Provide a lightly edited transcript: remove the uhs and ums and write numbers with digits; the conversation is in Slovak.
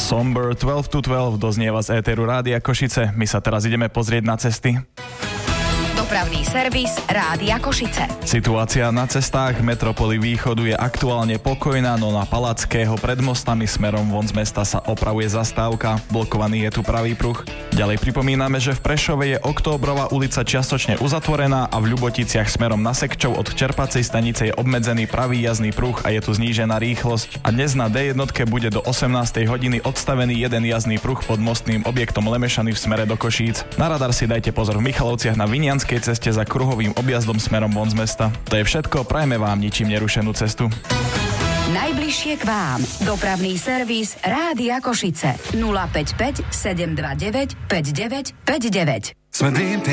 Somber 12 to 12 doznieva z éteru Rádia Košice. My sa teraz ideme pozrieť na cesty. Dopravný servis Rádia Košice. Situácia na cestách metropoly východu je aktuálne pokojná, no na Palackého pred mostami smerom von z mesta sa opravuje zastávka. Blokovaný je tu pravý pruh. Ďalej pripomíname, že v Prešove je Októbrová ulica čiastočne uzatvorená a v Ľuboticiach smerom na Sekčov od čerpacej stanice je obmedzený pravý jazdný pruh a je tu znížená rýchlosť. A dnes na D1 bude do 18. hodiny odstavený jeden jazdný pruh pod mostným objektom Lemešany v smere do Košíc. Na radar si dajte pozor v Michalovciach na Vinianskej ceste za kruhovým objazdom smerom von z mesta. To je všetko, prajme vám ničím nerušenú cestu. Najbližšie k vám. Dopravný servis Rádia Košice 055 729 5959.